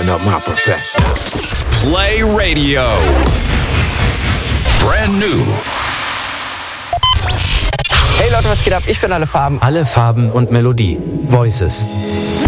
up my profession. Play Radio. Brand new. Hey Leute, was geht ab? Ich bin Alle Farben. Alle Farben und Melodie. Voices.